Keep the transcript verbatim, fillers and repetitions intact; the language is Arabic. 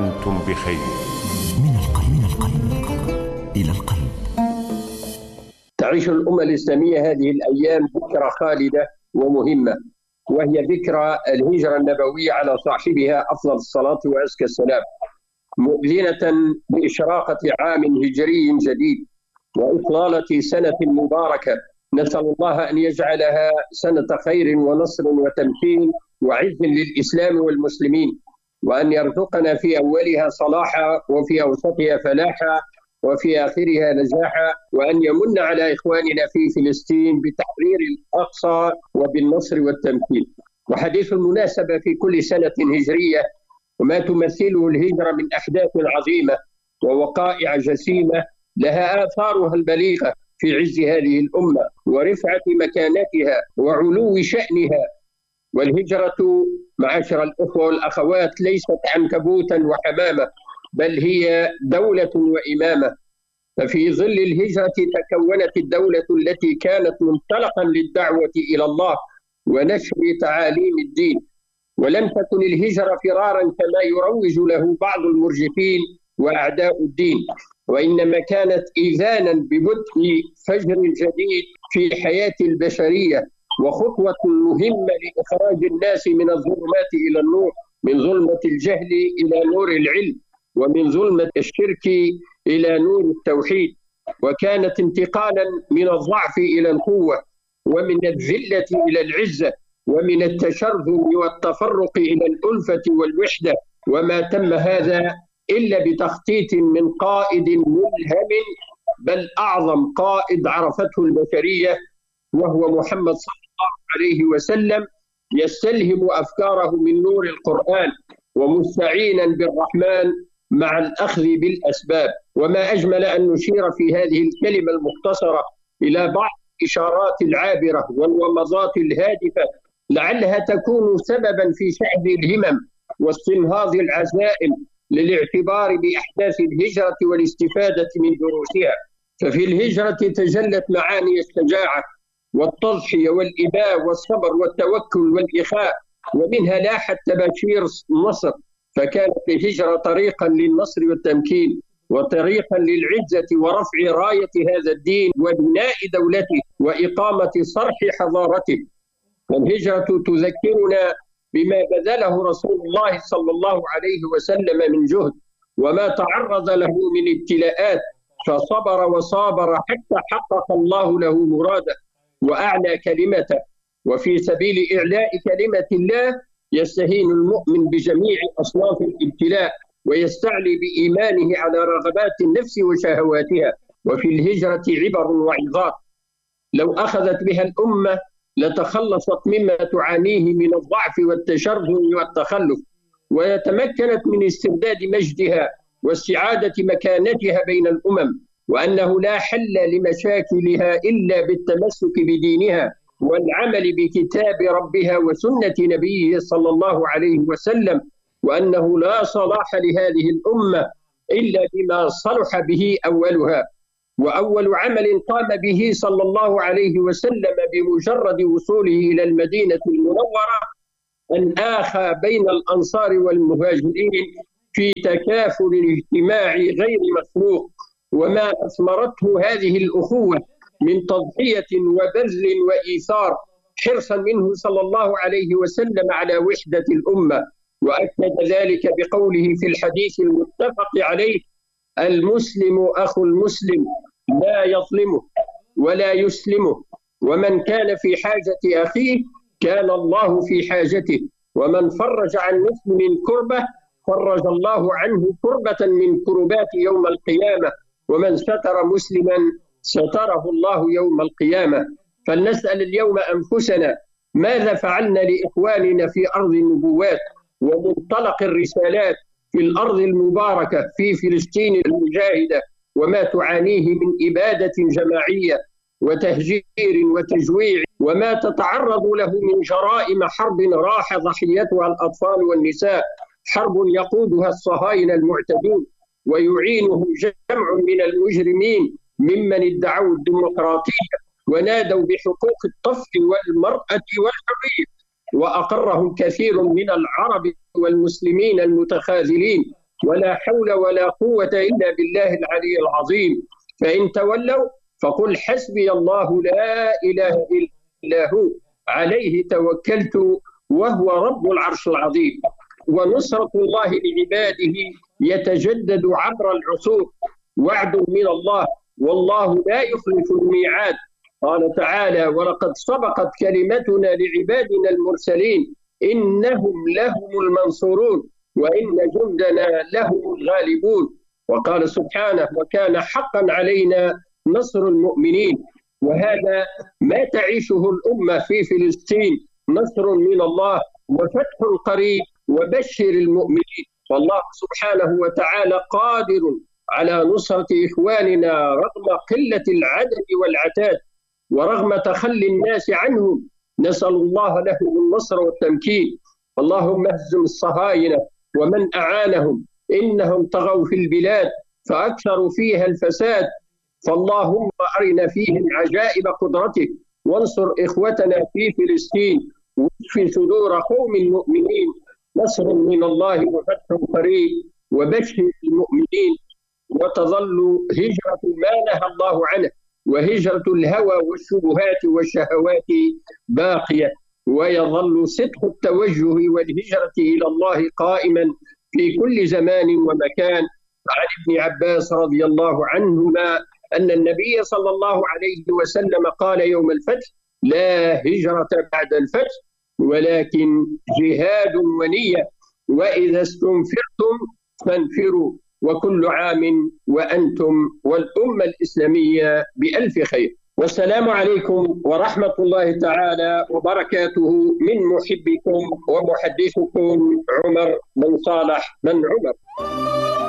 وأنتم بخير. من القلب من القلب إلى القلب. تعيش الأمة الإسلامية هذه الأيام ذكرى خالدة ومهمة، وهي ذكرى الهجرة النبوية على صاحبها أفضل الصلاة وأزكى السلام، مؤذنة بإشراقة عام هجري جديد وإطلالة سنة مباركة. نسأل الله أن يجعلها سنة خير ونصر وتمكين وعز للإسلام والمسلمين، وأن يرزقنا في أولها صلاحا وفي أوسطها فلاحا وفي آخرها نجاحا، وأن يمن على إخواننا في فلسطين بتحرير الأقصى وبالنصر والتمكين. وحديث المناسبة في كل سنة هجرية وما تمثله الهجرة من أحداث عظيمة ووقائع جسيمة لها آثارها البليغة في عز هذه الأمة ورفعة مكانتها وعلو شأنها. والهجرة معاشر الأخوة والأخوات ليست عنكبوتا وحمامة، بل هي دولة وإمامة. ففي ظل الهجرة تكونت الدولة التي كانت منطلقا للدعوة إلى الله ونشر تعاليم الدين، ولم تكن الهجرة فرارا كما يروج له بعض المرجفين وأعداء الدين، وإنما كانت إذانا ببدء فجر جديد في حياة البشرية وخطوة مهمة لإخراج الناس من الظلمات إلى النور، من ظلمة الجهل إلى نور العلم، ومن ظلمة الشرك إلى نور التوحيد. وكانت انتقالا من الضعف إلى القوة، ومن الذلة إلى العزة، ومن التشرذم والتفرق إلى الألفة والوحدة. وما تم هذا إلا بتخطيط من قائد ملهم، بل أعظم قائد عرفته البشرية وهو محمد صلى الله عليه وسلم، يستلهم أفكاره من نور القرآن ومستعينا بالرحمن مع الأخذ بالأسباب. وما أجمل أن نشير في هذه الكلمة المختصرة إلى بعض الإشارات العابرة والومضات الهادفة لعلها تكون سببا في شحذ الهمم واستنهاض العزائم للاعتبار بأحداث الهجرة والاستفادة من دروسها. ففي الهجرة تجلت معاني الشجاعة والتضحية والإباء والصبر والتوكل والإخاء، ومنها لاحت تباشير النصر. فكانت الهجرة طريقا للنصر والتمكين، وطريقا للعزة ورفع راية هذا الدين وبناء دولته وإقامة صرح حضارته. والهجرة تذكرنا بما بذله رسول الله صلى الله عليه وسلم من جهد، وما تعرض له من ابتلاءات، فصبر وصابر حتى حقق الله له مراده وأعلى كلمته. وفي سبيل إعلاء كلمة الله يستهين المؤمن بجميع أصناف الابتلاء ويستعلي بإيمانه على رغبات النفس وشهواتها. وفي الهجرة عبر وعظات لو أخذت بها الأمة لتخلصت مما تعانيه من الضعف والتشرذم والتخلف، وتمكنت من استرداد مجدها واستعادة مكانتها بين الأمم، وأنه لا حل لمشاكلها إلا بالتمسك بدينها والعمل بكتاب ربها وسنة نبيه صلى الله عليه وسلم، وأنه لا صلاح لهذه الأمة إلا بما صلح به أولها. وأول عمل قام به صلى الله عليه وسلم بمجرد وصوله إلى المدينة المنورة أن آخى بين الأنصار والمهاجرين في تكافل اجتماعي غير مسبوق، وما أثمرته هذه الأخوة من تضحية وبذل وإيثار، حرصا منه صلى الله عليه وسلم على وحدة الأمة. وأكد ذلك بقوله في الحديث المتفق عليه: المسلم أخو المسلم لا يظلمه ولا يسلمه، ومن كان في حاجة أخيه كان الله في حاجته، ومن فرج عن مسلم كربة فرج الله عنه كربة من كربات يوم القيامة، ومن ستر مسلما ستره الله يوم القيامة. فلنسأل اليوم أنفسنا ماذا فعلنا لإخواننا في أرض النبوات ومنطلق الرسالات في الأرض المباركة في فلسطين المجاهدة، وما تعانيه من إبادة جماعية وتهجير وتجويع، وما تتعرض له من جرائم حرب راح ضحيتها الأطفال والنساء، حرب يقودها الصهاينة المعتدون ويعينهم جمع من المجرمين ممن ادعوا الديمقراطية ونادوا بحقوق الطفل والمرأة والحرية، وأقرهم كثير من العرب والمسلمين المتخاذلين ولا حول ولا قوة إلا بالله العلي العظيم. فإن تولوا فقل حسبي الله لا إله إلا هو عليه توكلت وهو رب العرش العظيم. ونصرة الله لعباده يتجدد عبر العصور، وعد من الله والله لا يخلف الميعاد. قال تعالى: ولقد سبقت كلمتنا لعبادنا المرسلين إنهم لهم المنصورون وإن جندنا لهم الغالبون. وقال سبحانه: وكان حقا علينا نصر المؤمنين. وهذا ما تعيشه الأمة في فلسطين، نصر من الله وفتح قريب وبشر المؤمنين. والله سبحانه وتعالى قادر على نصرة إخواننا رغم قلة العدد والعتاد ورغم تخلي الناس عنهم. نسأل الله لهم النصر والتمكين. اللهم اهزم الصهاينة ومن أعانهم، إنهم طغوا في البلاد فأكثروا فيها الفساد. فاللهم أرنا فيهم عجائب قدرتك، وانصر إخوتنا في فلسطين، واشف صدور قوم المؤمنين. نصر من الله وفتح قريب وبشر المؤمنين. وتظل هجرة ما نهى الله عنه وهجرة الهوى والشبهات والشهوات باقية، ويظل صدق التوجه والهجرة إلى الله قائما في كل زمان ومكان. عن ابن عباس رضي الله عنهما أن النبي صلى الله عليه وسلم قال يوم الفتح: لا هجرة بعد الفتح ولكن جهاد ونية، وإذا استنفرتم فانفروا، وكل عام وأنتم والأمة الإسلامية بألف خير. والسلام عليكم ورحمة الله تعالى وبركاته من محبكم ومحدثكم عمر بن صالح بن عمر.